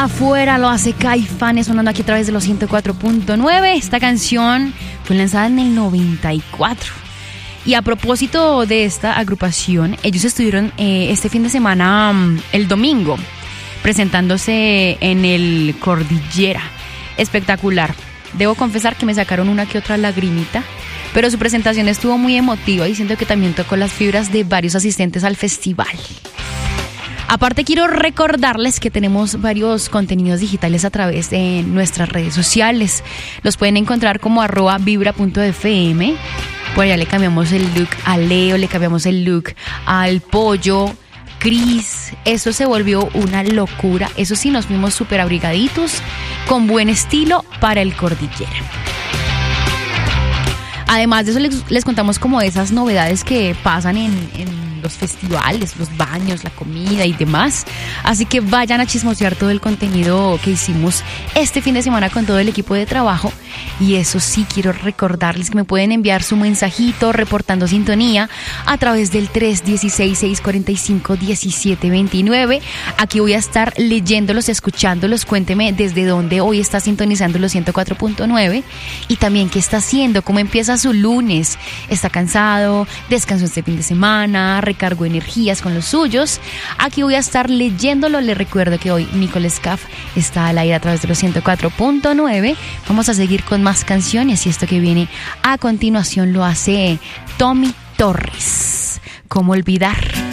Afuera lo hace Caifanes, sonando aquí a través de los 104.9. Esta canción fue lanzada en el 94. Y a propósito de esta agrupación, ellos estuvieron este fin de semana, el domingo, presentándose en el Cordillera. Espectacular. Debo confesar que me sacaron una que otra lagrimita, pero su presentación estuvo muy emotiva y siento que también tocó las fibras de varios asistentes al festival. Aparte, quiero recordarles que tenemos varios contenidos digitales a través de nuestras redes sociales. Los pueden encontrar como @vibra.fm. Por allá le cambiamos el look a Leo, le cambiamos el look al Pollo, Cris. Eso se volvió una locura. Eso sí, nos fuimos súper abrigaditos, con buen estilo para el Cordillera. Además de eso, les contamos como esas novedades que pasan en los festivales, los baños, la comida y demás. Así que vayan a chismosear todo el contenido que hicimos este fin de semana con todo el equipo de trabajo. Y eso sí, quiero recordarles que me pueden enviar su mensajito reportando sintonía a través del 316-645-1729. Aquí voy a estar leyéndolos, escuchándolos. Cuénteme desde dónde hoy está sintonizando los 104.9 y también qué está haciendo, cómo empieza su lunes. ¿Está cansado? ¿Descansó este fin de semana? ¿Recargó energías con los suyos? Aquí voy a estar leyéndolo. Les recuerdo que hoy Nicole Scaff está al aire a través de los 104.9. Vamos a seguir con más canciones y esto que viene a continuación lo hace Tommy Torres. ¿Cómo olvidar?